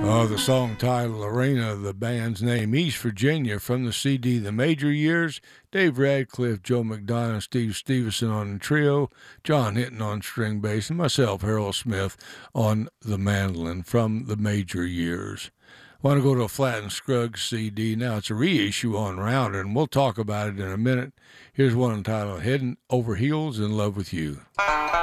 The song title, Lorena, the band's name, East Virginia, from the CD The Major Years. Dave Radcliffe, Joe McDonough, Steve Stevenson on the trio, John Hinton on string bass, and myself, Harold Smith, on the mandolin from The Major Years. Want to go to a Flatt and Scruggs CD. Now it's a reissue on Rounder, and we'll talk about it in a minute. Here's one entitled Head Over Heels in Love with You.